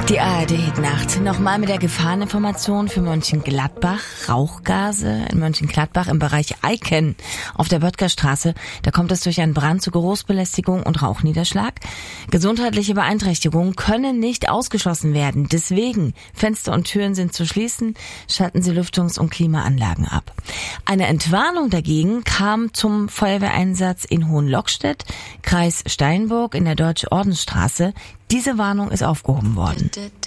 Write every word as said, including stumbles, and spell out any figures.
Die A R D-Nacht. Nochmal mit der Gefahreninformation für Mönchengladbach. Rauchgase in Mönchengladbach im Bereich Eiken auf der Böttgerstraße. Da kommt es durch einen Brand zu Geruchsbelästigung und Rauchniederschlag. Gesundheitliche Beeinträchtigungen können nicht ausgeschlossen werden. Deswegen, Fenster und Türen sind zu schließen. Schalten Sie Lüftungs- und Klimaanlagen ab. Eine Entwarnung dagegen kam zum Feuerwehreinsatz in Hohenlockstedt, Kreis Steinburg in der Deutsche Ordensstraße. Diese Warnung ist aufgehoben worden.